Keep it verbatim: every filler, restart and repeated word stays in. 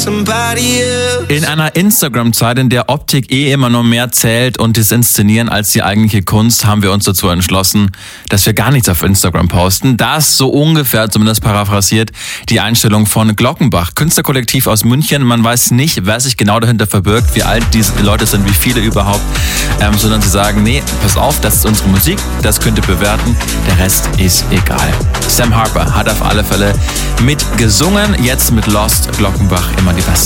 In einer Instagram-Zeit, in der Optik eh immer noch mehr zählt und das Inszenieren als die eigentliche Kunst, haben wir uns dazu entschlossen, dass wir gar nichts auf Instagram posten. Das so ungefähr, zumindest paraphrasiert, die Einstellung von Glockenbach, Künstlerkollektiv aus München. Man weiß nicht, wer sich genau dahinter verbirgt, wie alt diese Leute sind, wie viele überhaupt, ähm, sondern sie sagen, nee, pass auf, das ist unsere Musik, das könnt ihr bewerten, der Rest ist egal. Sam Harper hat auf alle Fälle mitgesungen, jetzt mit Lost, Glockenbach immer die beste.